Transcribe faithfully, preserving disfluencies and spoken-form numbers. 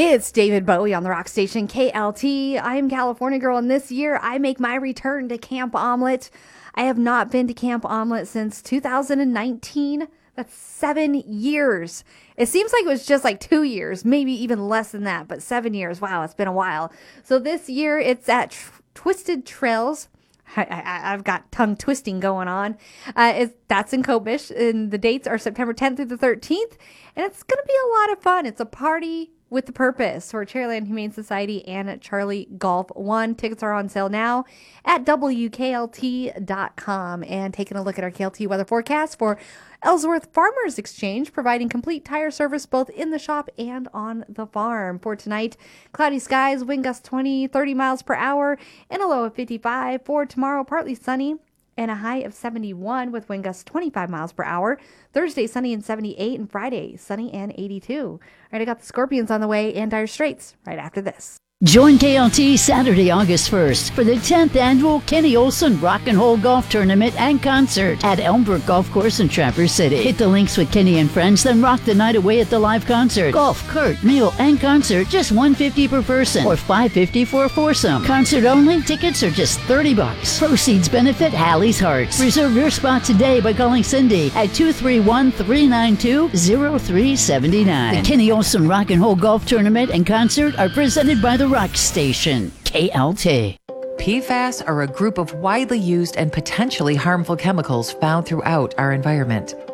It's David Bowie on the rock station K L T. I'm California Girl, and this year I make my return to Camp Omelette. I have not been to Camp Omelette since two thousand nineteen. That's seven years. It seems like it was just like two years, maybe even less than that, but seven years. Wow, it's been a while. So this year it's at Tr- Twisted Trails. I, I, I've got tongue twisting going on. Uh, it's, that's in Kobish, and the dates are September tenth through the thirteenth, and it's going to be a lot of fun. It's a party with the purpose for Cherryland Humane Society and Charlie Golf One. Tickets are on sale now at W K L T dot com. And taking a look at our K L T weather forecast for Ellsworth Farmers Exchange, providing complete tire service both in the shop and on the farm. For tonight, cloudy skies, wind gusts twenty, thirty miles per hour, and a low of fifty-five. For tomorrow, partly sunny and a high of seventy-one with wind gusts twenty-five miles per hour. Thursday, sunny and seventy-eight, and Friday, sunny and eighty-two. All right, I got the Scorpions on the way and Dire Straits right after this. Join K L T Saturday, August first for the tenth annual Kenny Olson Rock and Roll Golf Tournament and Concert at Elmbrook Golf Course in Traverse City. Hit the links with Kenny and friends, then rock the night away at the live concert. Golf, cart, meal, and concert, just one hundred fifty dollars per person or five hundred fifty dollars for a foursome. Concert only, tickets are just thirty bucks. Proceeds benefit Hallie's Hearts. Reserve your spot today by calling Cindy at two three one, three nine two, zero three seven nine. The Kenny Olson Rock and Roll Golf Tournament and Concert are presented by the Rock Station, K L T. P FAS are a group of widely used and potentially harmful chemicals found throughout our environment.